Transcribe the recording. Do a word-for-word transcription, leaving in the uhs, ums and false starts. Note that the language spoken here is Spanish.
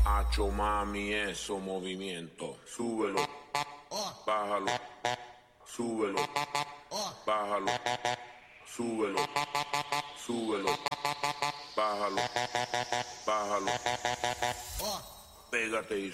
Hacho mami, eso movimiento. Súbelo, bájalo, súbelo, bájalo, súbelo, súbelo, bájalo, bájalo. Pégate y